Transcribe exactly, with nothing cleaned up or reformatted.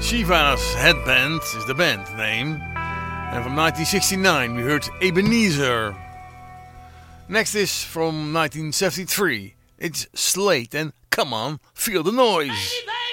Shiva's Headband is the band name. And from nineteen sixty-nine we heard Ebenezer. Next is from nineteen seventy-three. It's Slate and Come On, Feel the Noise.